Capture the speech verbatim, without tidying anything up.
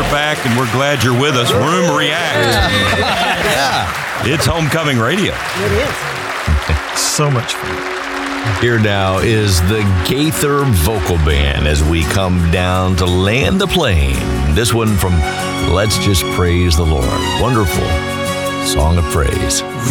We're back, and we're glad you're with us. Room React. Yeah. yeah. It's homecoming radio. It is. So much fun. Here now is the Gaither Vocal Band as we come down to land the plane. This one from Let's Just Praise the Lord. Wonderful song of praise.